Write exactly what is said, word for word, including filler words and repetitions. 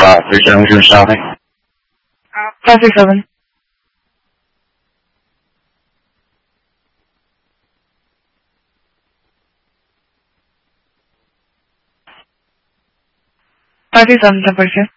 uh, three seven two stopping. five six seven. five six seven, ten percent.